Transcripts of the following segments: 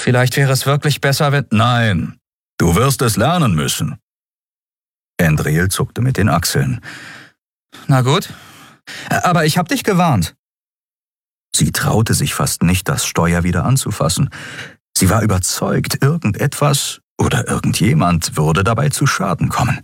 Vielleicht wäre es wirklich besser, wenn... Nein, du wirst es lernen müssen. Andriel zuckte mit den Achseln. Na gut, aber ich hab dich gewarnt. Sie traute sich fast nicht, das Steuer wieder anzufassen. Sie war überzeugt, irgendetwas oder irgendjemand würde dabei zu Schaden kommen.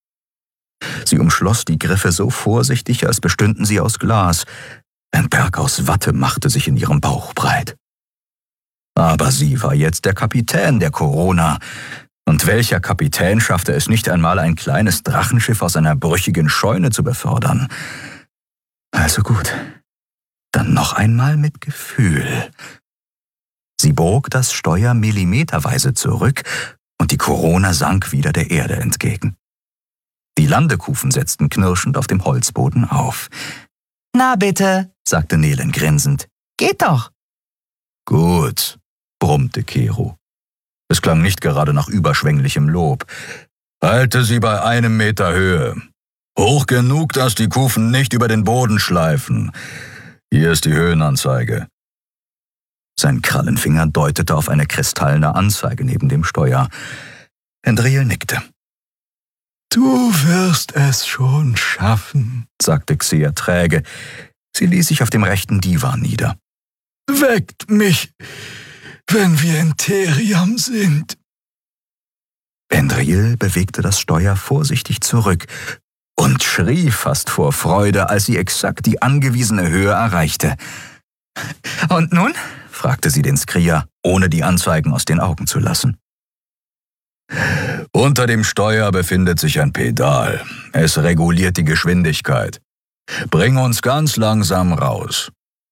Sie umschloss die Griffe so vorsichtig, als bestünden sie aus Glas. Ein Berg aus Watte machte sich in ihrem Bauch breit. Aber sie war jetzt der Kapitän der Corona. Und welcher Kapitän schaffte es nicht einmal, ein kleines Drachenschiff aus einer brüchigen Scheune zu befördern? Also gut, dann noch einmal mit Gefühl. Sie bog das Steuer millimeterweise zurück und die Corona sank wieder der Erde entgegen. Die Landekufen setzten knirschend auf dem Holzboden auf. »Na bitte«, sagte Nelen grinsend. »Geht doch.« »Gut«, brummte Kero. Es klang nicht gerade nach überschwänglichem Lob. »Halte sie bei 1 Meter Höhe. Hoch genug, dass die Kufen nicht über den Boden schleifen. Hier ist die Höhenanzeige.« Sein Krallenfinger deutete auf eine kristallene Anzeige neben dem Steuer. Andriel nickte. »Du wirst es schon schaffen«, sagte Xia träge. Sie ließ sich auf dem rechten Divan nieder. »Weckt mich, wenn wir in Theriam sind.« Andriel bewegte das Steuer vorsichtig zurück und schrie fast vor Freude, als sie exakt die angewiesene Höhe erreichte. »Und nun?« fragte sie den Skrier, ohne die Anzeigen aus den Augen zu lassen. »Unter dem Steuer befindet sich ein Pedal. Es reguliert die Geschwindigkeit. Bring uns ganz langsam raus.«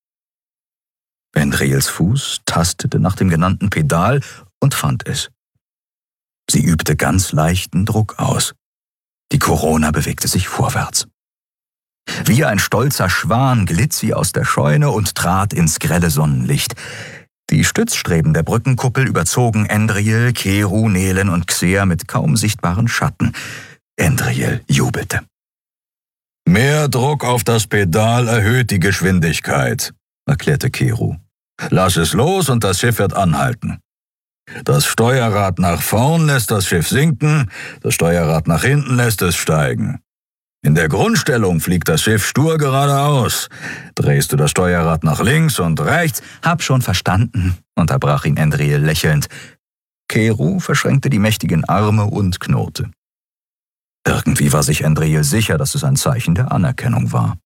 Andriels Fuß tastete nach dem genannten Pedal und fand es. Sie übte ganz leichten Druck aus. Die Corona bewegte sich vorwärts. Wie ein stolzer Schwan glitt sie aus der Scheune und trat ins grelle Sonnenlicht. Die Stützstreben der Brückenkuppel überzogen Andriel, Kero, Nelen und Xea mit kaum sichtbaren Schatten. Andriel jubelte. »Mehr Druck auf das Pedal erhöht die Geschwindigkeit«, erklärte Kero. »Lass es los und das Schiff wird anhalten. Das Steuerrad nach vorn lässt das Schiff sinken, das Steuerrad nach hinten lässt es steigen. In der Grundstellung fliegt das Schiff stur geradeaus. Drehst du das Steuerrad nach links und rechts...« »Hab schon verstanden«, unterbrach ihn Andriel lächelnd. Kero verschränkte die mächtigen Arme und knurrte. Irgendwie war sich Andriel sicher, dass es ein Zeichen der Anerkennung war.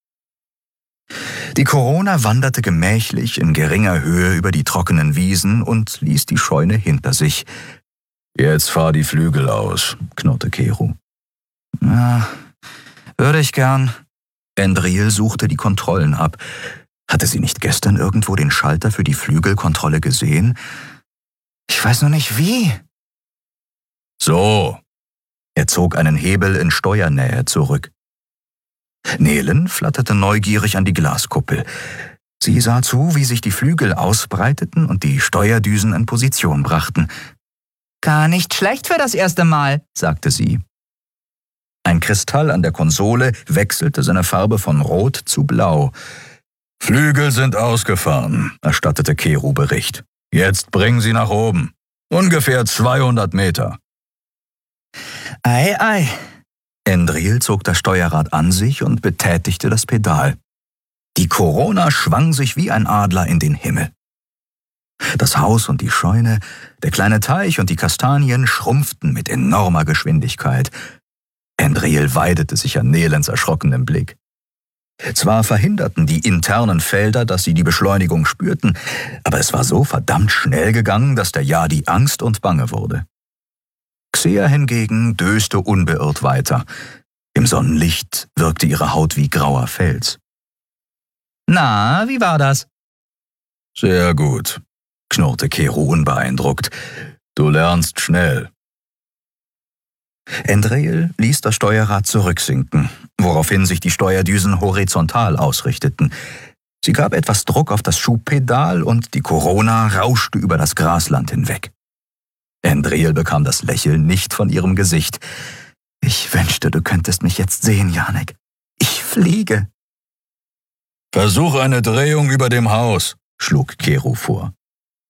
Die Corona wanderte gemächlich in geringer Höhe über die trockenen Wiesen und ließ die Scheune hinter sich. »Jetzt fahr die Flügel aus«, knurrte Kero. »Ja, würde ich gern.« Andriel suchte die Kontrollen ab. Hatte sie nicht gestern irgendwo den Schalter für die Flügelkontrolle gesehen? Ich weiß nur nicht wie. »So«, er zog einen Hebel in Steuernähe zurück. Nelen flatterte neugierig an die Glaskuppel. Sie sah zu, wie sich die Flügel ausbreiteten und die Steuerdüsen in Position brachten. »Gar nicht schlecht für das erste Mal«, sagte sie. Ein Kristall an der Konsole wechselte seine Farbe von Rot zu Blau. »Flügel sind ausgefahren«, erstattete Kero Bericht. »Jetzt bringen sie nach oben. Ungefähr 200 Meter.« »Ei, ei.« Andriel zog das Steuerrad an sich und betätigte das Pedal. Die Corona schwang sich wie ein Adler in den Himmel. Das Haus und die Scheune, der kleine Teich und die Kastanien schrumpften mit enormer Geschwindigkeit. Andriel weidete sich an Nelens erschrockenem Blick. Zwar verhinderten die internen Felder, dass sie die Beschleunigung spürten, aber es war so verdammt schnell gegangen, dass der Yadi Angst und Bange wurde. Xea hingegen döste unbeirrt weiter. Im Sonnenlicht wirkte ihre Haut wie grauer Fels. »Na, wie war das?« »Sehr gut«, knurrte Kero unbeeindruckt. »Du lernst schnell.« Andriel ließ das Steuerrad zurücksinken, woraufhin sich die Steuerdüsen horizontal ausrichteten. Sie gab etwas Druck auf das Schubpedal und die Corona rauschte über das Grasland hinweg. Andriel bekam das Lächeln nicht von ihrem Gesicht. »Ich wünschte, du könntest mich jetzt sehen, Janek. Ich fliege.« »Versuch eine Drehung über dem Haus«, schlug Kero vor.